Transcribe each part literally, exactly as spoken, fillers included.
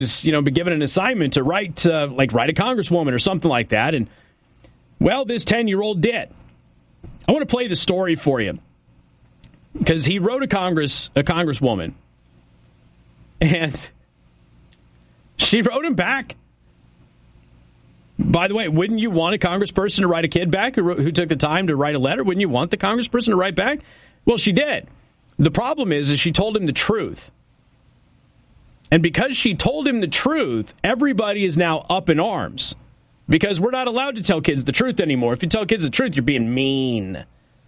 has, you know, been given an assignment to write, uh, like, write a congresswoman or something like that. And, well, this ten-year-old did. I want to play the story for you because he wrote a Congress, a congresswoman, and she wrote him back. By the way, wouldn't you want a congressperson to write a kid back who, wrote, who took the time to write a letter? Wouldn't you want the congressperson to write back? Well, she did. The problem is, is she told him the truth. And because she told him the truth, everybody is now up in arms. Because we're not allowed to tell kids the truth anymore. If you tell kids the truth, you're being mean.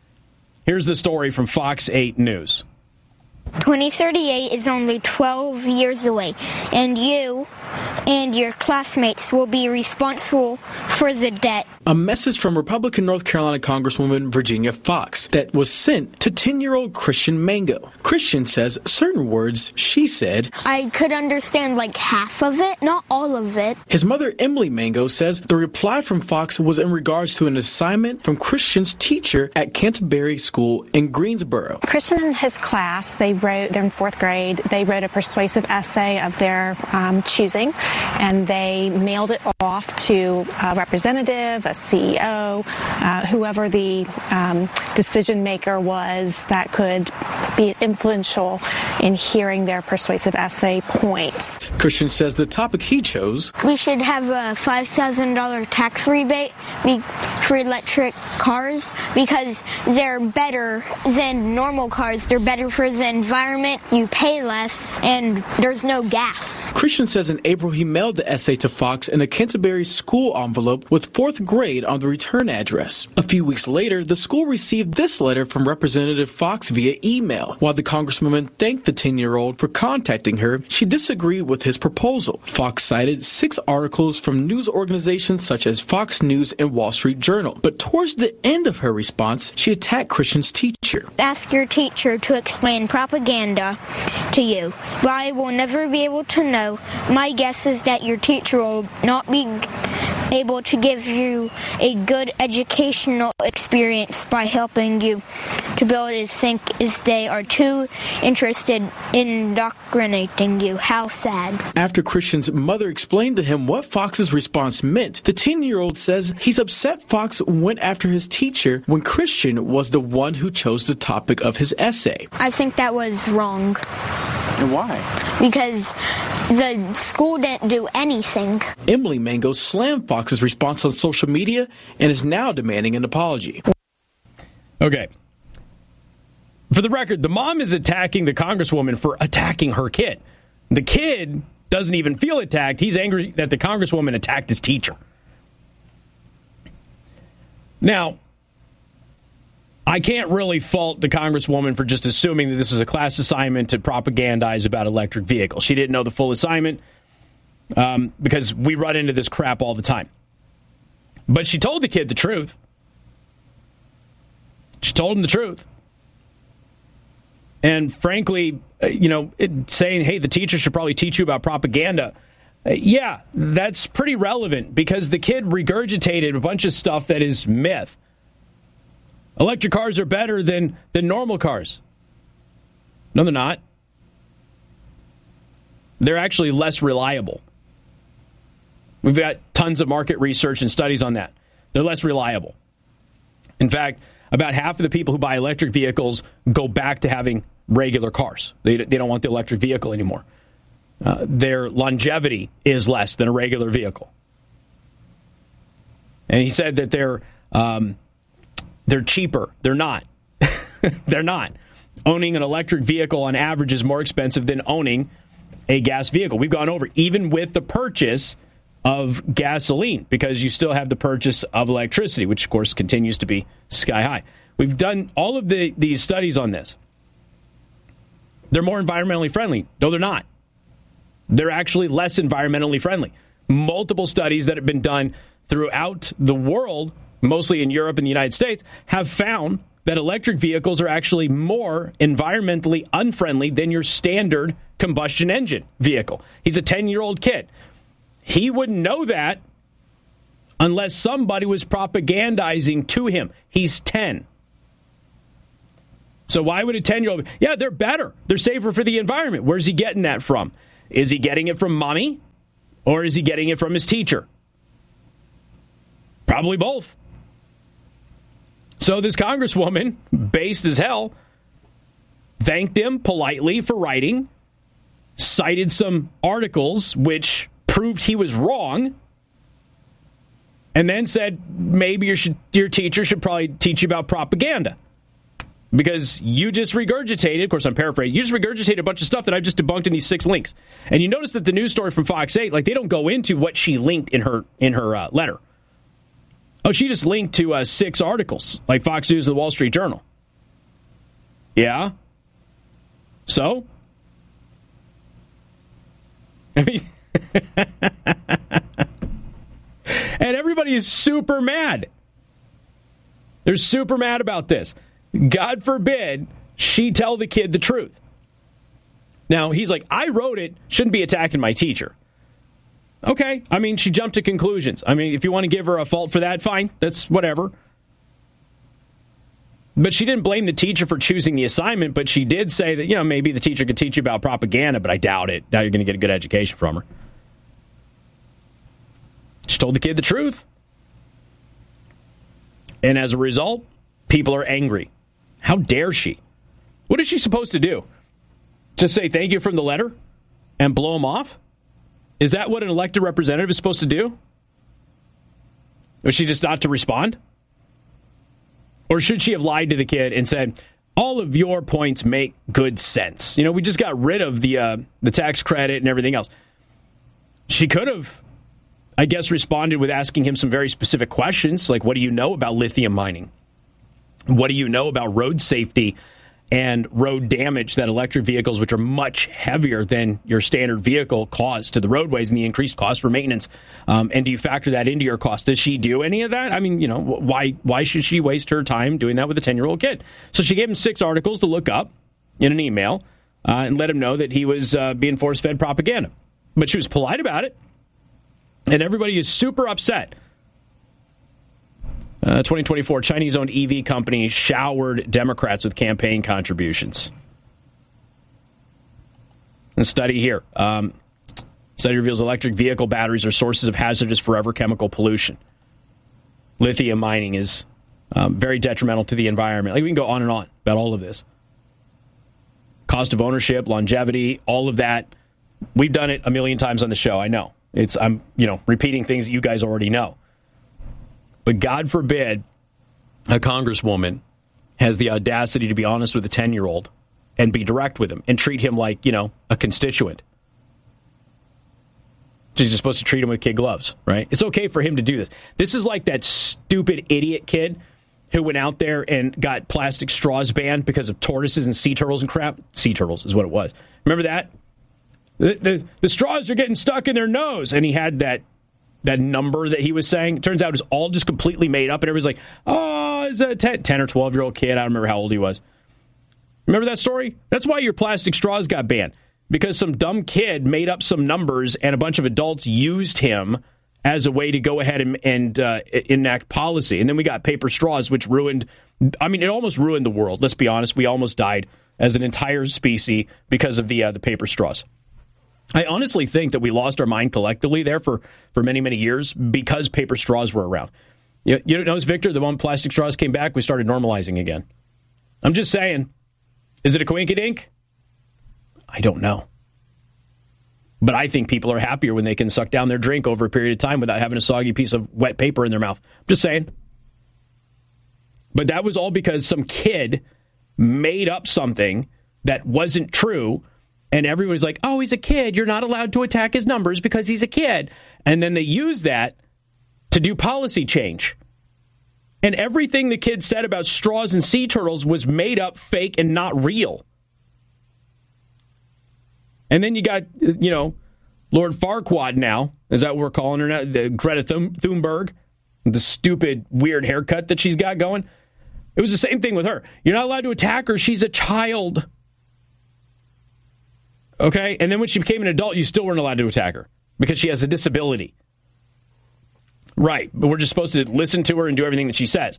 Here's the story from Fox eight News. twenty thirty-eight is only twelve years away, and you and your classmates will be responsible for the debt. A message from Republican North Carolina Congresswoman Virginia Foxx that was sent to ten-year-old Christian Mango. Christian says certain words she said. I could understand like half of it, not all of it. His mother, Emily Mango, says the reply from Foxx was in regards to an assignment from Christian's teacher at Canterbury School in Greensboro. Christian and his class, they wrote, they're in fourth grade, they wrote a persuasive essay of their um, choosing, and they mailed it off to a representative, a C E O, uh, whoever the um, decision maker was that could be influential in hearing their persuasive essay points. Christian says the topic he chose. We should have a five thousand dollars tax rebate for electric cars because they're better than normal cars. They're better for the environment. You pay less and there's no gas. Christian says in April he mailed the essay to Foxx in a Canterbury school envelope with fourth grade on the return address. A few weeks later, the school received this letter from Representative Foxx via email. While the congresswoman thanked the ten-year-old for contacting her, she disagreed with his proposal. Foxx cited six articles from news organizations such as Fox News and Wall Street Journal. But towards the end of her response, she attacked Christian's teacher. Ask your teacher to explain propaganda to you. But I will never be able to know. My guess is that your teacher will not be able to give you a good educational experience by helping you to be able to think as they are too interested in indoctrinating you. How sad. After Christian's mother explained to him what Fox's response meant, the ten-year-old says he's upset Foxx went after his teacher when Christian was the one who chose the topic of his essay. I think that was wrong. And why? Because the school didn't do anything. Emily Mango slammed Fox's response on social media and is now demanding an apology. Okay. For the record, the mom is attacking the congresswoman for attacking her kid. The kid doesn't even feel attacked. He's angry that the congresswoman attacked his teacher. Now, I can't really fault the congresswoman for just assuming that this was a class assignment to propagandize about electric vehicles. She didn't know the full assignment um, because we run into this crap all the time. But she told the kid the truth. She told him the truth. And frankly, you know, it, saying, hey, the teacher should probably teach you about propaganda. Uh, yeah, that's pretty relevant because the kid regurgitated a bunch of stuff that is myth. Electric cars are better than, than normal cars. No, they're not. They're actually less reliable. We've got tons of market research and studies on that. They're less reliable. In fact, about half of the people who buy electric vehicles go back to having regular cars. They, they don't want the electric vehicle anymore. Uh, their longevity is less than a regular vehicle. And he said that they're um, they're cheaper. They're not. They're not. Owning an electric vehicle on average is more expensive than owning a gas vehicle. We've gone over, even with the purchase of gasoline, because you still have the purchase of electricity, which, of course, continues to be sky high. We've done all of the, these studies on this. They're more environmentally friendly. No, they're not. They're actually less environmentally friendly. Multiple studies that have been done throughout the world, mostly in Europe and the United States, have found that electric vehicles are actually more environmentally unfriendly than your standard combustion engine vehicle. He's a ten-year-old kid. He wouldn't know that unless somebody was propagandizing to him. He's ten. So why would a ten-year-old... Yeah, they're better. They're safer for the environment. Where's he getting that from? Is he getting it from mommy or is he getting it from his teacher? Probably both. So this congresswoman, based as hell, thanked him politely for writing, cited some articles which proved he was wrong, and then said maybe your, your teacher should probably teach you about propaganda. Because you just regurgitated, of course I'm paraphrasing, you just regurgitated a bunch of stuff that I've just debunked in these six links. And you notice that the news story from Fox eight, like they don't go into what she linked in her in her uh, letter. Oh, she just linked to uh, six articles, like Fox News and the Wall Street Journal. Yeah? So? I mean, and everybody is super mad. They're super mad about this. God forbid she tell the kid the truth. Now, he's like, I wrote it, shouldn't be attacking my teacher. Okay, I mean, she jumped to conclusions. I mean, if you want to give her a fault for that, fine, that's whatever. But she didn't blame the teacher for choosing the assignment, but she did say that, you know, maybe the teacher could teach you about propaganda, but I doubt it. Now you're going to get a good education from her. She told the kid the truth. And as a result, people are angry. How dare she? What is she supposed to do? Just say thank you from the letter and blow them off? Is that what an elected representative is supposed to do? Was she just not to respond? Or should she have lied to the kid and said, all of your points make good sense? You know, we just got rid of the uh, the tax credit and everything else. She could have, I guess, responded with asking him some very specific questions, like, what do you know about lithium mining? What do you know about road safety and road damage that electric vehicles, which are much heavier than your standard vehicle, cause to the roadways and the increased cost for maintenance? Um, and do you factor that into your cost? Does she do any of that? I mean, you know, why why should she waste her time doing that with a ten-year-old kid? So she gave him six articles to look up in an email uh, and let him know that he was uh, being force-fed propaganda. But she was polite about it, and everybody is super upset. Uh, twenty twenty-four Chinese-owned E V company showered Democrats with campaign contributions. A study here. Um, study reveals electric vehicle batteries are sources of hazardous forever chemical pollution. Lithium mining is um, very detrimental to the environment. Like, we can go on and on about all of this. Cost of ownership, longevity, all of that. We've done it a million times on the show. I know. It's I'm you know repeating things that you guys already know. But God forbid a congresswoman has the audacity to be honest with a ten-year-old and be direct with him and treat him like, you know, a constituent. She's just supposed to treat him with kid gloves, right? It's okay for him to do this. This is like that stupid idiot kid who went out there and got plastic straws banned because of tortoises and sea turtles and crap. Sea turtles is what it was. Remember that? The, the, the straws are getting stuck in their nose. And he had that that number that he was saying. It turns out it was all just completely made up. And everybody's like, oh, it's a ten, ten or twelve-year-old kid. I don't remember how old he was. Remember that story? That's why your plastic straws got banned. Because some dumb kid made up some numbers and a bunch of adults used him as a way to go ahead and, and uh, enact policy. And then we got paper straws, which ruined, I mean, it almost ruined the world. Let's be honest. We almost died as an entire species because of the uh, the paper straws. I honestly think that we lost our mind collectively there for, for many, many years because paper straws were around. You, you notice, Victor, the moment plastic straws came back, we started normalizing again. I'm just saying, is it a coinkydink? I don't know. But I think people are happier when they can suck down their drink over a period of time without having a soggy piece of wet paper in their mouth. I'm just saying. But that was all because some kid made up something that wasn't true. And everybody's like, oh, he's a kid. You're not allowed to attack his numbers because he's a kid. And then they use that to do policy change. And everything the kid said about straws and sea turtles was made up, fake, and not real. And then you got, you know, Lord Farquaad now. Is that what we're calling her now? The Greta Thunberg. The stupid, weird haircut that she's got going. It was the same thing with her. You're not allowed to attack her. She's a child. Okay? And then when she became an adult, you still weren't allowed to attack her because she has a disability. Right. But we're just supposed to listen to her and do everything that she says.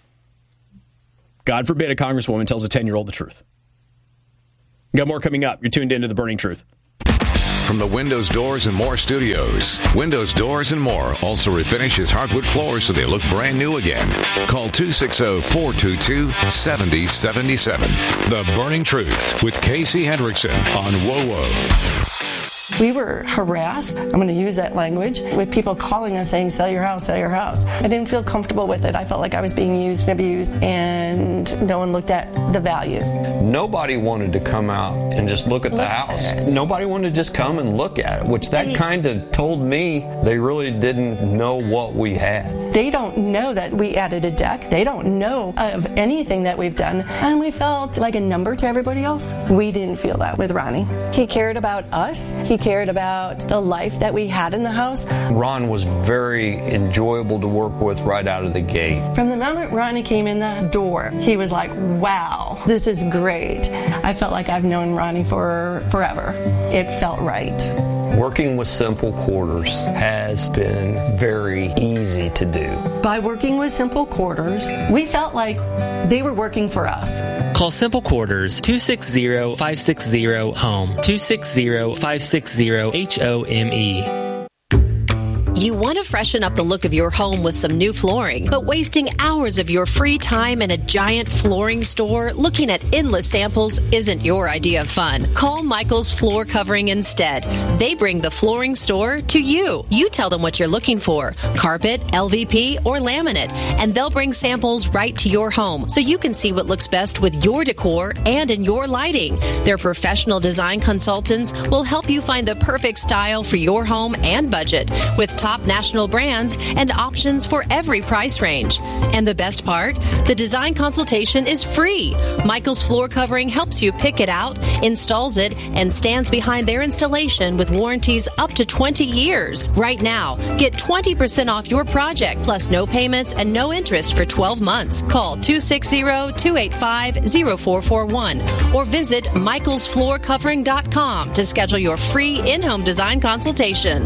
God forbid a congresswoman tells a ten-year-old the truth. Got more coming up. You're tuned into The Burning Truth. from the Windows, Doors, and More studios. Windows, Doors, and More also refinishes hardwood floors so they look brand new again. Call two six zero, four two two, seven zero seven seven. The Burning Truth with Casey Hendrickson on W O W O. We were harassed, I'm going to use that language, with people calling us saying, sell your house, sell your house. I didn't feel comfortable with it. I felt like I was being used and abused, and no one looked at the value. Nobody wanted to come out and just look at the Look house. at it. Nobody wanted to just come and look at it, which that kind of told me they really didn't know what we had. They don't know that we added a deck. They don't know of anything that we've done. And we felt like a number to everybody else. We didn't feel that with Ronnie. He cared about us. He cared about the life that we had in the house. Ron was very enjoyable to work with right out of the gate. From the moment Ronnie came in the door, he was like, wow, this is great. I felt like I've known Ronnie for forever. It felt right. Working with Simple Quarters has been very easy to do. By working with Simple Quarters, we felt like they were working for us. Call Simple Quarters two six zero, five six zero, HOME, two six zero, five six zero, H O M E. You want to freshen up the look of your home with some new flooring, but wasting hours of your free time in a giant flooring store looking at endless samples isn't your idea of fun. Call Michael's Floor Covering instead. They bring the flooring store to you. You tell them what you're looking for, carpet, L V P, or laminate, and they'll bring samples right to your home so you can see what looks best with your decor and in your lighting. Their professional design consultants will help you find the perfect style for your home and budget with top national brands and options for every price range. And the best part, the design consultation is free. Michael's Floor Covering helps you pick it out, installs it, and stands behind their installation with warranties up to twenty years. Right now, get twenty percent off your project plus no payments and no interest for twelve months. Call two six zero, two eight five, zero four four one or visit michaels floor covering dot com to schedule your free in-home design consultation.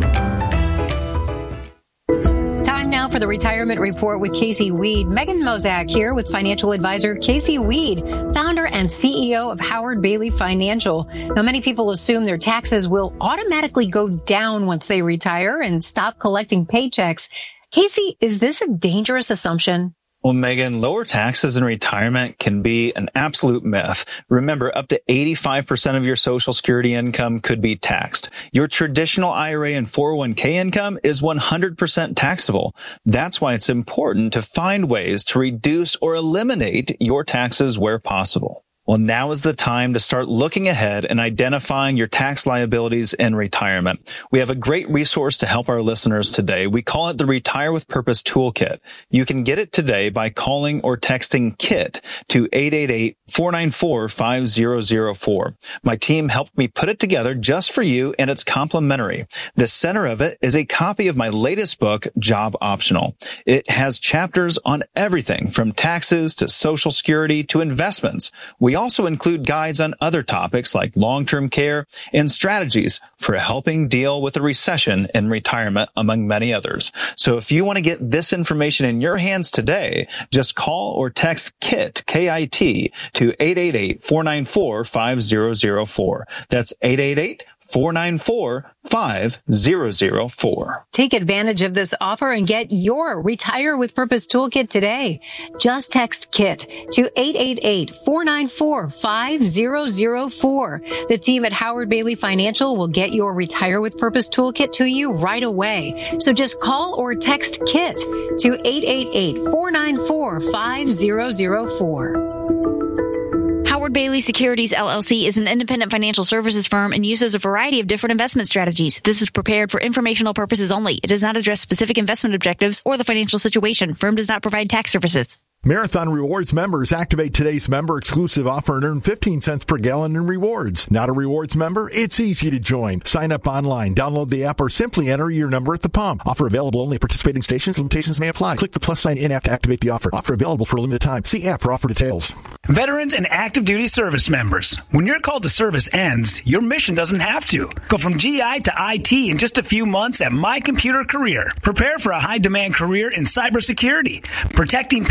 Time now for the Retirement Report with Casey Weed. Megan Mozak here with financial advisor Casey Weed, founder and C E O of Howard Bailey Financial. Now, many people assume their taxes will automatically go down once they retire and stop collecting paychecks. Casey, is this a dangerous assumption? Well, Megan, lower taxes in retirement can be an absolute myth. Remember, up to eighty-five percent of your Social Security income could be taxed. Your traditional I R A and four oh one k income is one hundred percent taxable. That's why it's important to find ways to reduce or eliminate your taxes where possible. Well, now is the time to start looking ahead and identifying your tax liabilities in retirement. We have a great resource to help our listeners today. We call it the Retire with Purpose Toolkit. You can get it today by calling or texting KIT to eight eight eight, four nine four, five zero zero four. My team helped me put it together just for you, and it's complimentary. The center of it is a copy of my latest book, Job Optional. It has chapters on everything from taxes to Social Security to investments. We also include guides on other topics like long-term care and strategies for helping deal with a recession in retirement, among many others. So if you want to get this information in your hands today, just call or text KIT, K I T, to eight eight eight, four nine four, five zero zero four. That's eight eight eight, four nine four, five zero zero four. Take advantage of this offer and get your Retire with Purpose Toolkit today. Just text KIT to eight eight eight, four nine four, five zero zero four. The team at Howard Bailey Financial will get your Retire with Purpose Toolkit to you right away. So just call or text KIT to eight eight eight, four nine four, five zero zero four. Howard Bailey Securities, L L C is an independent financial services firm and uses a variety of different investment strategies. This is prepared for informational purposes only. It does not address specific investment objectives or the financial situation. Firm does not provide tax services. Marathon Rewards members activate today's member-exclusive offer and earn fifteen cents per gallon in rewards. Not a rewards member? It's easy to join. Sign up online, download the app, or simply enter your number at the pump. Offer available only at participating stations. Limitations may apply. Click the plus sign in app to activate the offer. Offer available for a limited time. See app for offer details. Veterans and active duty service members. When your call to service ends, your mission doesn't have to. Go from G I to I T in just a few months at My Computer Career. Prepare for a high-demand career in cybersecurity, protecting people,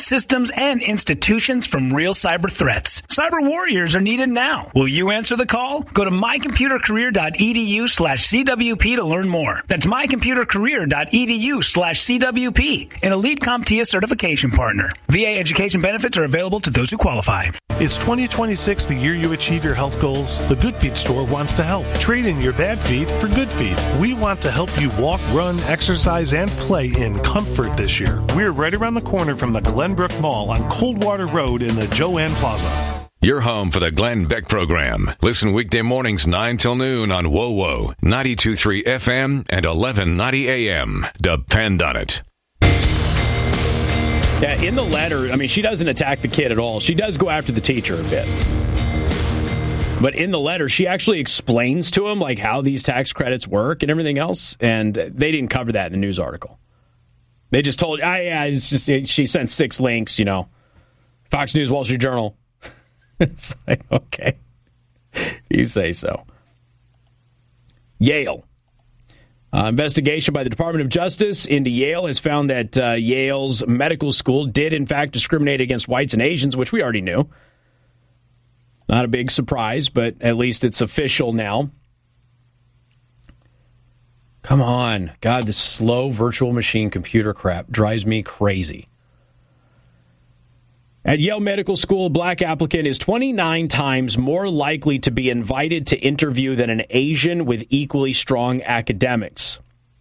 systems, and institutions from real cyber threats. Cyber warriors are needed now. Will you answer the call? Go to mycomputercareer.edu slash CWP to learn more. That's mycomputercareer.edu slash CWP, an elite CompTIA certification partner. V A education benefits are available to those who qualify. Is twenty twenty-six the year you achieve your health goals? The Good Feet store wants to help. Trade in your bad feet for good feet. We want to help you walk, run, exercise, and play in comfort this year. We're right around the corner from the Glenbrook Mall on Coldwater Road in the Joanne Plaza. Your home for the Glenn Beck Program. Listen weekday mornings nine till noon on W O W O, ninety-two point three F M and eleven ninety A M. Depend on it. Yeah, in the letter, I mean, she doesn't attack the kid at all. She does go after the teacher a bit. But in the letter, she actually explains to him, like, how these tax credits work and everything else, and they didn't cover that in the news article. They just told, ah, yeah, it's just, she sent six links, you know, Fox News, Wall Street Journal. It's like, okay, you say so. Yale. Uh, investigation by the Department of Justice into Yale has found that uh, Yale's medical school did, in fact, discriminate against whites and Asians, which we already knew. Not a big surprise, but at least it's official now. Come on. God, this slow virtual machine computer crap drives me crazy. At Yale Medical School, a black applicant is twenty-nine times more likely to be invited to interview than an Asian with equally strong academics.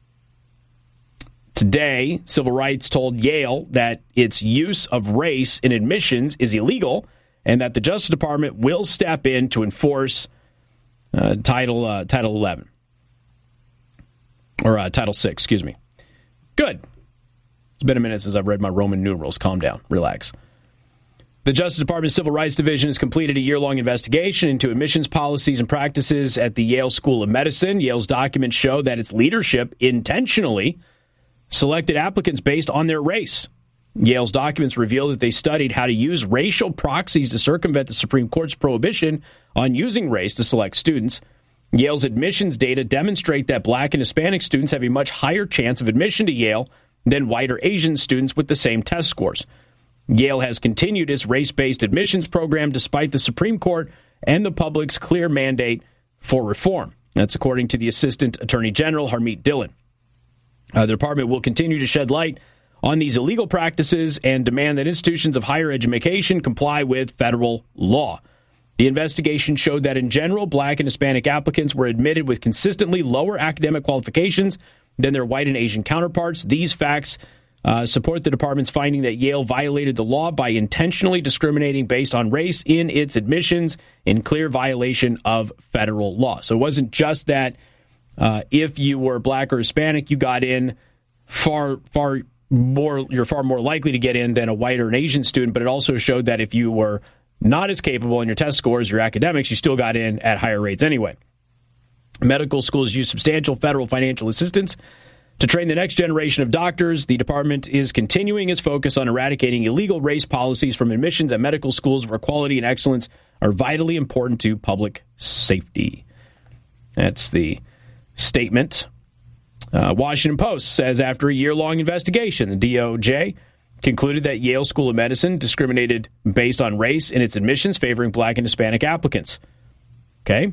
Today, Civil Rights told Yale that its use of race in admissions is illegal and that the Justice Department will step in to enforce uh, Title uh, Title eleven. Or uh, Title six, excuse me. Good. It's been a minute since I've read my Roman numerals. Calm down. Relax. The Justice Department's Civil Rights Division has completed a year-long investigation into admissions policies and practices at the Yale School of Medicine. Yale's documents show that its leadership intentionally selected applicants based on their race. Yale's documents reveal that they studied how to use racial proxies to circumvent the Supreme Court's prohibition on using race to select students. Yale's admissions data demonstrate that black and Hispanic students have a much higher chance of admission to Yale than white or Asian students with the same test scores. Yale has continued its race-based admissions program despite the Supreme Court and the public's clear mandate for reform. That's according to the Assistant Attorney General, Harmeet Dillon. Uh, the department will continue to shed light on these illegal practices and demand that institutions of higher education comply with federal law. The investigation showed that in general, black and Hispanic applicants were admitted with consistently lower academic qualifications than their white and Asian counterparts. These facts Uh, support the department's finding that Yale violated the law by intentionally discriminating based on race in its admissions in clear violation of federal law. So it wasn't just that uh, if you were black or Hispanic, you got in far, far more, you're far more likely to get in than a white or an Asian student, but it also showed that if you were not as capable in your test scores, your academics, you still got in at higher rates anyway. Medical schools use substantial federal financial assistance to train the next generation of doctors. The department is continuing its focus on eradicating illegal race policies from admissions at medical schools where quality and excellence are vitally important to public safety. That's the statement. Uh, Washington Post says after a year-long investigation, the D O J concluded that Yale School of Medicine discriminated based on race in its admissions, favoring black and Hispanic applicants. Okay.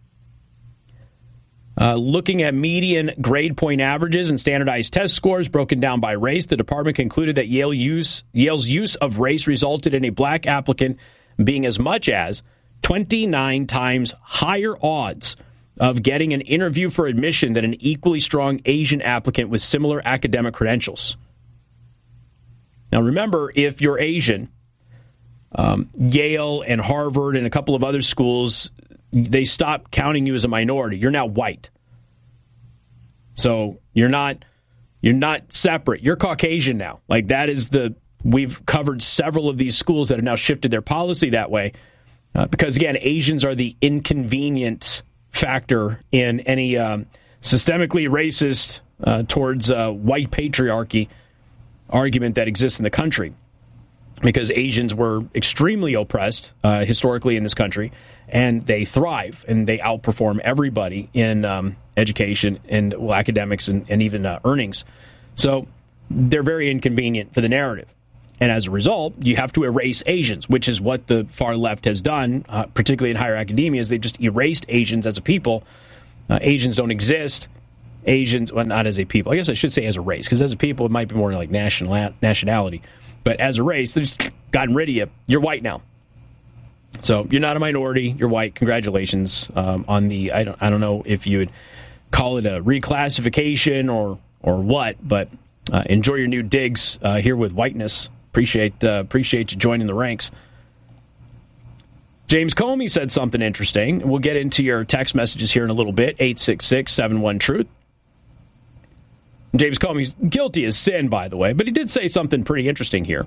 Uh, looking at median grade point averages and standardized test scores broken down by race, the department concluded that Yale use, Yale's use of race resulted in a black applicant being as much as twenty-nine times higher odds of getting an interview for admission than an equally strong Asian applicant with similar academic credentials. Now remember, if you're Asian, um, Yale and Harvard and a couple of other schools, they stop counting you as a minority. You're now white. So you're not you're not separate. You're Caucasian now. Like that is the we've covered several of these schools that have now shifted their policy that way. Uh, because again, Asians are the inconvenient factor in any um, systemically racist uh, towards uh, white patriarchy argument that exists in the country. Because Asians were extremely oppressed uh, historically in this country, and they thrive and they outperform everybody in um, education and well, academics and, and even uh, earnings. So they're very inconvenient for the narrative. And as a result, you have to erase Asians, which is what the far left has done, uh, particularly in higher academia, is they've just erased Asians as a people. Uh, Asians don't exist. Asians, well, not as a people. I guess I should say as a race, because as a people, it might be more like national nationality. But as a race, they've just gotten rid of you. You're white now. So you're not a minority. You're white. Congratulations um, on the, I don't I don't know if you would call it a reclassification or or what, but uh, enjoy your new digs uh, here with whiteness. Appreciate uh, appreciate you joining the ranks. James Comey said something interesting. We'll get into your text messages here in a little bit. eight six six, seven one, truth. James Comey's guilty as sin, by the way, but he did say something pretty interesting here.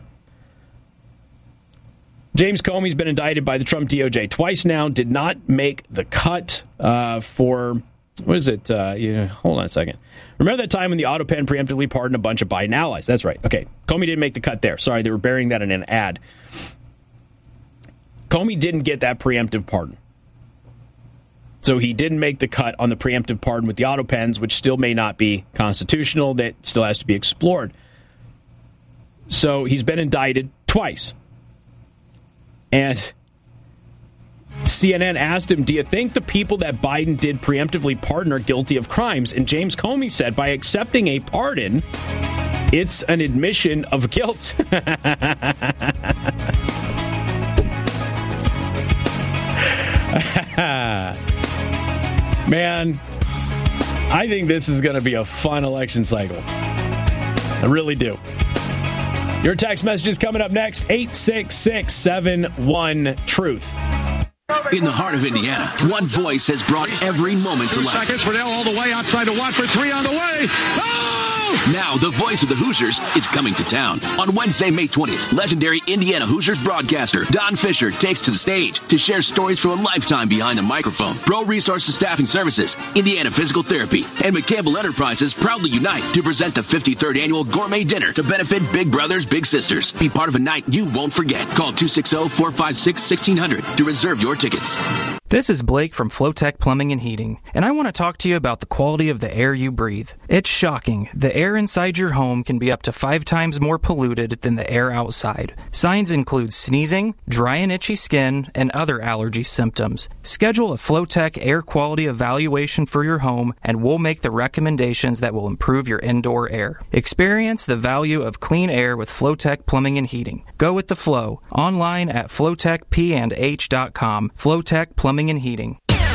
James Comey's been indicted by the Trump D O J twice now, did not make the cut uh, for, what is it? Uh, yeah, hold on a second. Remember that time when the auto pen preemptively pardoned a bunch of Biden allies? That's right. Okay, Comey didn't make the cut there. Sorry, they were burying that in an ad. Comey didn't get that preemptive pardon. So he didn't make the cut on the preemptive pardon with the auto pens, which still may not be constitutional. That still has to be explored. So he's been indicted twice. And C N N asked him, do you think the people that Biden did preemptively pardon are guilty of crimes? And James Comey said, by accepting a pardon, it's an admission of guilt. Man, I think this is going to be a fun election cycle. I really do. Your text messages coming up next. eight six six, seven one, truth. In the heart of Indiana, one voice has brought every moment to life. Two seconds for Dell all the way outside to Watford. Three on the way. Oh! Now, the voice of the Hoosiers is coming to town. On Wednesday, May twentieth, legendary Indiana Hoosiers broadcaster Don Fisher takes to the stage to share stories from a lifetime behind the microphone. Pro Resources Staffing Services, Indiana Physical Therapy, and McCampbell Enterprises proudly unite to present the fifty-third Annual Gourmet Dinner to benefit Big Brothers, Big Sisters. Be part of a night you won't forget. Call two six zero, four five six, one six zero zero to reserve your tickets. This is Blake from Flowtech Plumbing and Heating, and I want to talk to you about the quality of the air you breathe. It's shocking. The air inside your home can be up to five times more polluted than the air outside. Signs include sneezing, dry and itchy skin, and other allergy symptoms. Schedule a Flowtech air quality evaluation for your home, and we'll make the recommendations that will improve your indoor air. Experience the value of clean air with Flowtech Plumbing and Heating. Go with the flow. Online at flowtech p and h dot com. Flowtech Plumbing and Heating.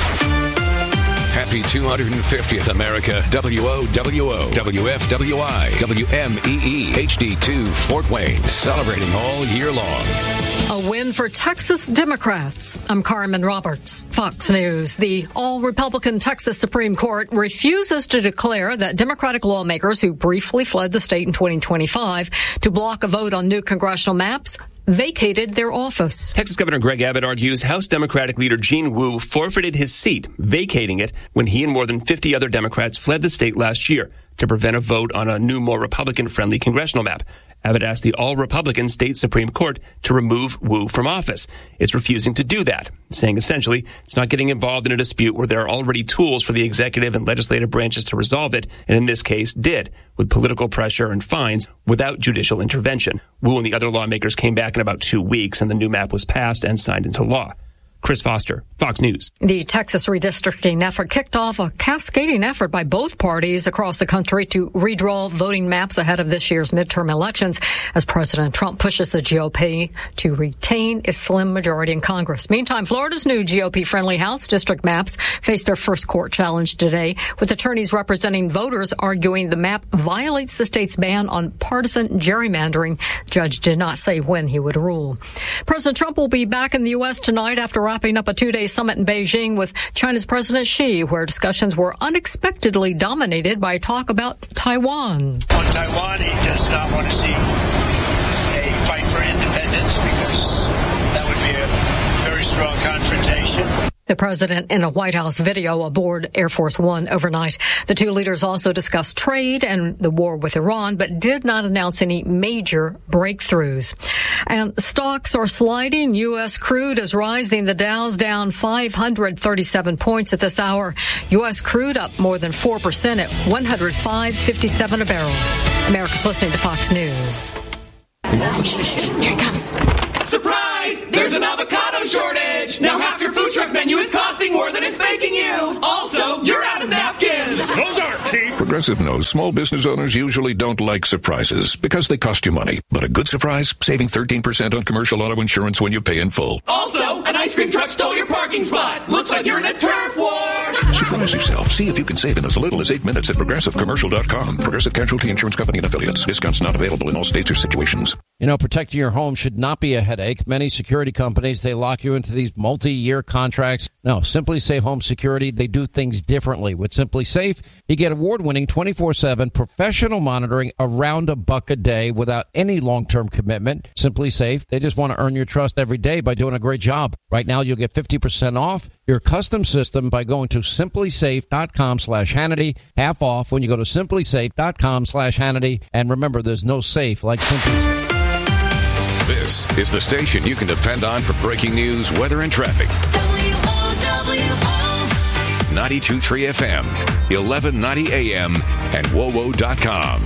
Happy two hundred fiftieth, America. W O W O, W F W I, W M E E, H D two, Fort Wayne. Celebrating all year long. A win for Texas Democrats. I'm Carmen Roberts, Fox News. The all-Republican Texas Supreme Court refuses to declare that Democratic lawmakers who briefly fled the state in twenty twenty-five to block a vote on new congressional maps vacated their office. Texas Governor Greg Abbott argues House Democratic leader Gene Wu forfeited his seat, vacating it when he and more than fifty other Democrats fled the state last year to prevent a vote on a new, more Republican-friendly congressional map. Abbott asked the all-Republican state Supreme Court to remove Wu from office. It's refusing to do that, saying essentially it's not getting involved in a dispute where there are already tools for the executive and legislative branches to resolve it, and in this case did, with political pressure and fines without judicial intervention. Wu and the other lawmakers came back in about two weeks, and the new map was passed and signed into law. Chris Foster, Fox News. The Texas redistricting effort kicked off a cascading effort by both parties across the country to redraw voting maps ahead of this year's midterm elections as President Trump pushes the G O P to retain its slim majority in Congress. Meantime, Florida's new G O P-friendly House district maps faced their first court challenge today, with attorneys representing voters arguing the map violates the state's ban on partisan gerrymandering. The judge did not say when he would rule. President Trump will be back in the U S tonight after wrapping up a two-day summit in Beijing with China's President Xi, where discussions were unexpectedly dominated by talk about Taiwan. On Taiwan, he does not want to see a fight for independence because that would be a very strong confrontation. The president in a White House video aboard Air Force One overnight. The two leaders also discussed trade and the war with Iran, but did not announce any major breakthroughs. And stocks are sliding. U S crude is rising. The Dow's down five hundred thirty-seven points at this hour. U S crude up more than four percent at one hundred five fifty-seven a barrel. America's listening to Fox News. Here it comes. Surprise! There's an avocado shortage! Now half your food truck menu is costing more than it's making you! Also, you're out of napkins! Those aren't cheap! Progressive knows small business owners usually don't like surprises because they cost you money. But a good surprise, saving thirteen percent on commercial auto insurance when you pay in full. Also, an ice cream truck stole your parking spot! Looks like you're in a turf war! Surprise yourself. See if you can save in as little as eight minutes at progressive commercial dot com. Progressive Casualty Insurance Company and Affiliates. Discounts not available in all states or situations. You know, protecting your home should not be a headache. Many security companies, they lock you into these multi-year contracts. No, Simply Safe Home Security, they do things differently. With Simply Safe, you get award-winning twenty-four seven professional monitoring around a buck a day without any long-term commitment. Simply Safe, they just want to earn your trust every day by doing a great job. Right now, you'll get fifty percent off your custom system by going to simply safe dot com slash Hannity. Half off when you go to simply safe dot com slash Hannity. And remember, there's no safe like Simply Safe. This is the station you can depend on for breaking news, weather, and traffic. W O W O ninety-two point three F M, eleven ninety A M, and W O W O dot com.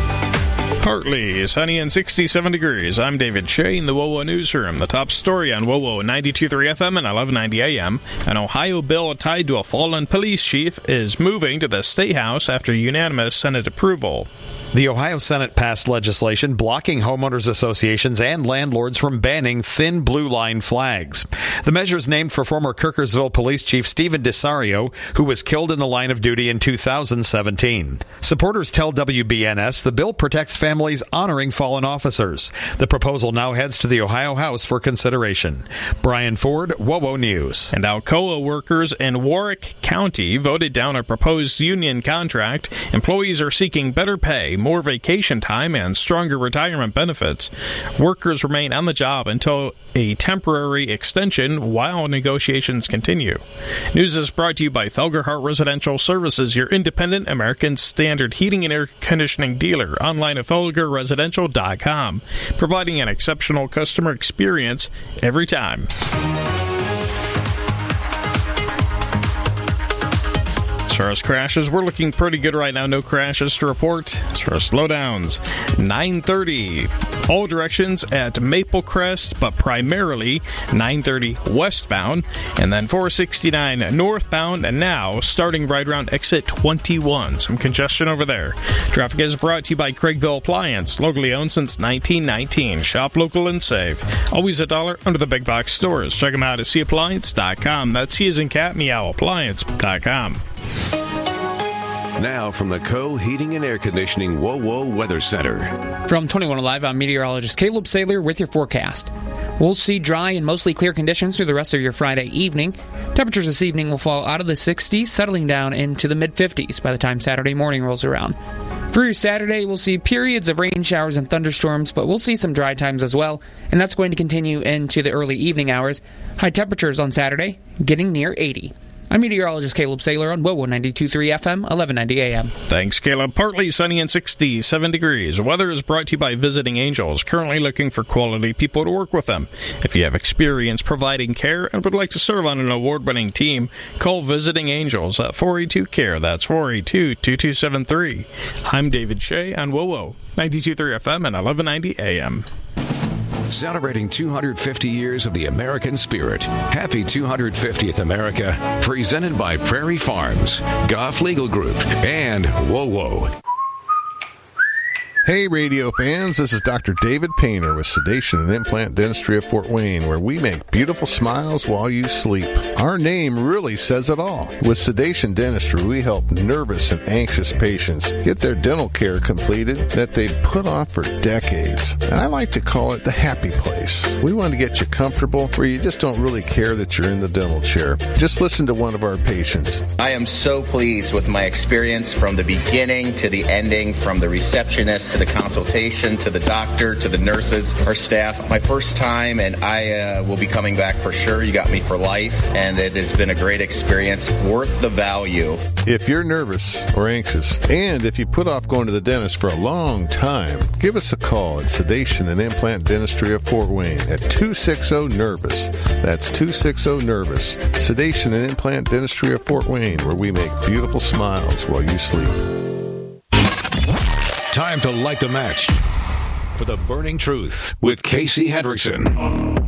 Partly sunny and sixty-seven degrees. I'm David Shea in the W O W O Newsroom. The top story on W O W O ninety-two point three F M and eleven ninety A M. An Ohio bill tied to a fallen police chief is moving to the State House after unanimous Senate approval. The Ohio Senate passed legislation blocking homeowners associations and landlords from banning thin blue line flags. The measure is named for former Kirkersville Police Chief Stephen Desario, who was killed in the line of duty in two thousand seventeen. Supporters tell W B N S the bill protects families honoring fallen officers. The proposal now heads to the Ohio House for consideration. Brian Ford, W O W O News. And Alcoa workers in Warwick County voted down a proposed union contract. Employees are seeking better pay, more vacation time, and stronger retirement benefits. Workers remain on the job until a temporary extension while negotiations continue. News is brought to you by Felgerhart Residential Services, your independent American Standard heating and air conditioning dealer. Online at felger residential dot com, providing an exceptional customer experience every time. As far as crashes, we're looking pretty good right now. No crashes to report. As far as slowdowns, nine thirty, all directions at Maple Crest, but primarily nine thirty westbound, and then four sixty-nine northbound, and now starting right around exit twenty-one. Some congestion over there. Traffic is brought to you by Craigville Appliance, locally owned since nineteen nineteen. Shop local and save. Always a dollar under the big box stores. Check them out at c appliance dot com. That's C as in cat, meow, appliance dot com. Now from the Co Heating and Air Conditioning W O W O Weather Center. From twenty-one Alive, I'm meteorologist Caleb Saylor with your forecast. We'll see dry and mostly clear conditions through the rest of your Friday evening. Temperatures this evening will fall out of the sixties, settling down into the mid-fifties by the time Saturday morning rolls around. For your Saturday, we'll see periods of rain showers and thunderstorms, but we'll see some dry times as well, and that's going to continue into the early evening hours. High temperatures on Saturday getting near eighty. I'm meteorologist Caleb Saylor on W O W O ninety-two point three F M, eleven ninety A M. Thanks, Caleb. Partly sunny and sixty-seven degrees. Weather is brought to you by Visiting Angels, currently looking for quality people to work with them. If you have experience providing care and would like to serve on an award-winning team, call Visiting Angels at four eight two, C A R E. That's four eight two, two two seven three. I'm David Shea on W O W O ninety-two point three F M and eleven ninety A M. Celebrating two hundred fifty years of the American spirit. Happy two hundred fiftieth America. Presented by Prairie Farms, Goff Legal Group, and W O W O. Hey, radio fans, this is Doctor David Painter with Sedation and Implant Dentistry of Fort Wayne, where we make beautiful smiles while you sleep. Our name really says it all. With Sedation Dentistry, we help nervous and anxious patients get their dental care completed that they've put off for decades. And I like to call it the happy place. We want to get you comfortable where you just don't really care that you're in the dental chair. Just listen to one of our patients. I am so pleased with my experience from the beginning to the ending, from the receptionist to the consultation, to the doctor, to the nurses, our staff. My first time, and I uh, will be coming back for sure. You got me for life, and it has been a great experience, worth the value. If you're nervous or anxious, and if you put off going to the dentist for a long time, give us a call at Sedation and Implant Dentistry of Fort Wayne at two six zero, NERVOUS. That's two six zero, NERVOUS. Sedation and Implant Dentistry of Fort Wayne, where we make beautiful smiles while you sleep. Time to light the match. for the burning truth with Casey Hendrickson.